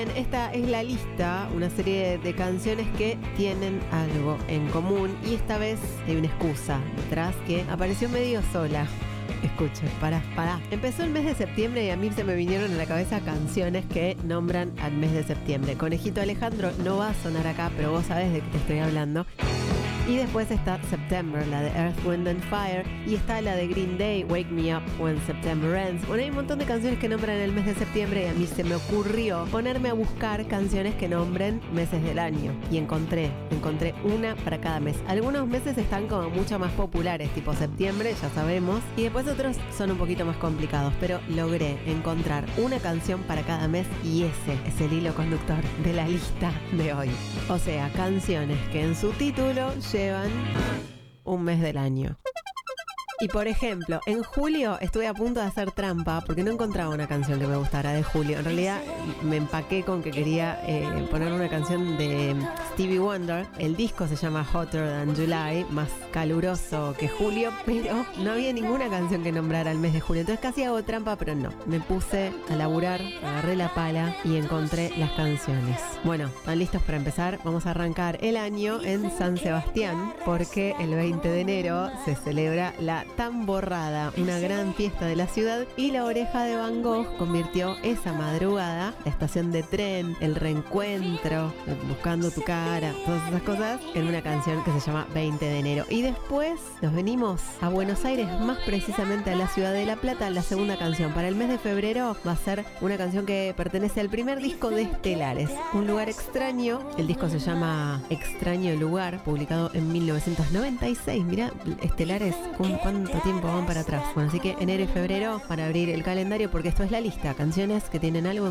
Esta es la lista, una serie de canciones que tienen algo en común y esta vez hay una excusa detrás que apareció medio sola. Escuchen, pará. Empezó el mes de septiembre y a mí se me vinieron a la cabeza canciones que nombran al mes de septiembre. Conejito Alejandro no va a sonar acá, pero vos sabés de qué te estoy hablando. Y después está September, la de Earth, Wind and Fire. Y está la de Green Day, Wake Me Up When September Ends. Bueno, hay un montón de canciones que nombran el mes de septiembre y a mí se me ocurrió ponerme a buscar canciones que nombren meses del año. Y encontré una para cada mes. Algunos meses están como mucho más populares, tipo septiembre, ya sabemos. Y después otros son un poquito más complicados. Pero logré encontrar una canción para cada mes y ese es el hilo conductor de la lista de hoy. O sea, canciones que en su título llevan un mes del año. Y por ejemplo, en julio estuve a punto de hacer trampa porque no encontraba una canción que me gustara de julio. En realidad me empaqué con que quería poner una canción de Stevie Wonder. El disco se llama Hotter Than July, más caluroso que julio, pero no había ninguna canción que nombrara el mes de julio. Entonces casi hago trampa, pero no. Me puse a laburar, agarré la pala y encontré las canciones. Bueno, ¿están listos para empezar? Vamos a arrancar el año en San Sebastián porque el 20 de enero se celebra la Tamborrada, una gran fiesta de la ciudad, y La Oreja de Van Gogh convirtió esa madrugada, la estación de tren, el reencuentro, buscando tu cara, todas esas cosas, en una canción que se llama 20 de enero. Y después nos venimos a Buenos Aires, más precisamente a la ciudad de La Plata. La segunda canción para el mes de febrero va a ser una canción que pertenece al primer disco de Estelares, Un lugar extraño. El disco se llama Extraño lugar, publicado en 1996. Mirá, Estelares, ¿cuánto tiempo van para atrás? Bueno, así que enero y febrero para abrir el calendario porque esto es la lista, canciones que tienen algo